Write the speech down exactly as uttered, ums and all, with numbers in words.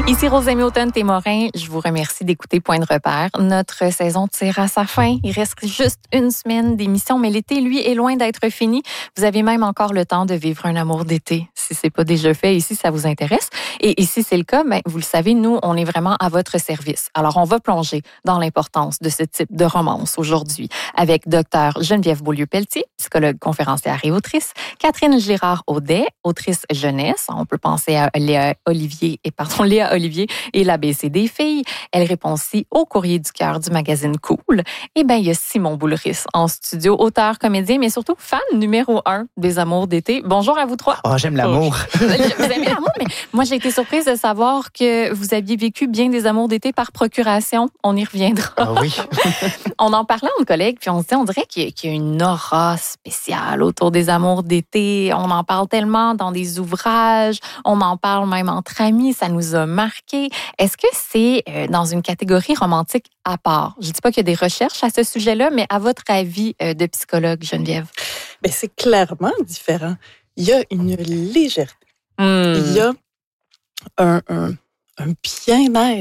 Ici Rosemée Automne-Témorin, je vous remercie d'écouter Point de repère. Notre saison tire à sa fin. Il reste juste une semaine d'émission, mais l'été, lui, est loin d'être fini. Vous avez même encore le temps de vivre un amour d'été, si c'est pas déjà fait. Ici, ça vous intéresse. Et ici, c'est le cas, ben, vous le savez, nous, on est vraiment à votre service. Alors, on va plonger dans l'importance de ce type de romance aujourd'hui avec Dr Geneviève Beaulieu-Pelletier, psychologue conférencière et autrice, Catherine Girard-Audet, autrice jeunesse. On peut penser à Léa Olivier et pardon, Léa Olivier et l'A B C des filles. Elle répond aussi au courrier du cœur du magazine Cool. Et bien, il y a Simon Boulris en studio, auteur, comédien, mais surtout fan numéro un des amours d'été. Bonjour à vous trois. Oh, j'aime l'amour. Vous aimez l'amour, mais moi, j'ai été surprise de savoir que vous aviez vécu bien des amours d'été par procuration. On y reviendra. Ah oui. On en parlait entre collègues, puis on se dit, on dirait qu'il y, a, qu'il y a une aura spéciale autour des amours d'été. On en parle tellement dans des ouvrages, on en parle même entre amis, ça nous a marqué. Est-ce que c'est euh, dans une catégorie romantique à part? Je ne dis pas qu'il y a des recherches à ce sujet-là, mais à votre avis euh, de psychologue, Geneviève? Bien, c'est clairement différent. Il y a une légèreté. Mmh. Il y a un, un, un bien-être